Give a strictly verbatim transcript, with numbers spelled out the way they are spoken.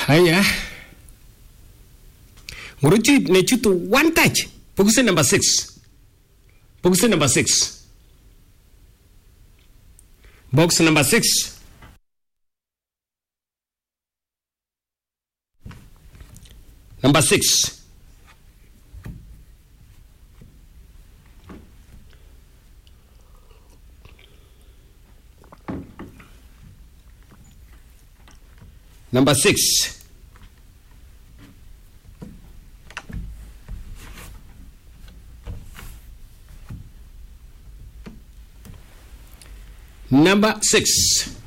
Haya. Nguruchi nechutu one touch. Puguse number six. Puguse number six. Box number six. Number six. Number six. Number six.